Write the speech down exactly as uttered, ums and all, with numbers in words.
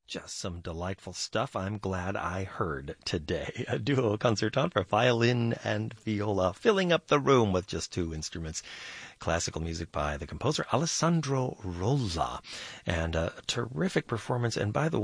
Just some delightful stuff I'm glad I heard today. A duo concertant for violin and viola, filling up the room with just two instruments. Classical music by the composer Alessandro Rolla. And a terrific performance. And by the